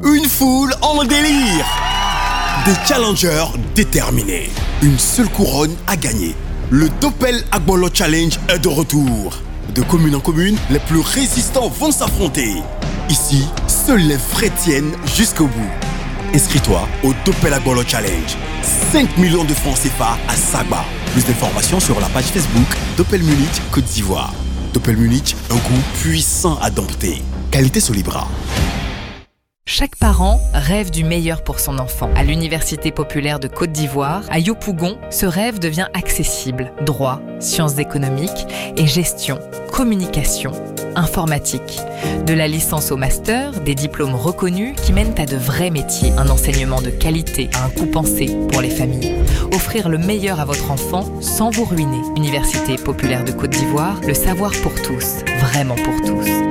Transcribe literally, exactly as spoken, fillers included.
Une foule en délire. Des challengers déterminés. Une seule couronne à gagner. Le Doppel Agbolo Challenge est de retour. De commune en commune, les plus résistants vont s'affronter. Ici, seuls les vrais tiennent jusqu'au bout. Inscris-toi au Doppel Agbolo Challenge. cinq millions de francs C F A à Sagba. Plus d'informations sur la page Facebook Doppel Munich Côte d'Ivoire. Doppel Munich, un goût puissant à dompter. Qualité Solibra. Chaque parent rêve du meilleur pour son enfant. À l'Université populaire de Côte d'Ivoire, à Yopougon, ce rêve devient accessible. Droit, sciences économiques et gestion, communication, informatique. De la licence au master, des diplômes reconnus qui mènent à de vrais métiers. Un enseignement de qualité à un coût pensé pour les familles. Offrir le meilleur à votre enfant sans vous ruiner. Université populaire de Côte d'Ivoire, le savoir pour tous, vraiment pour tous.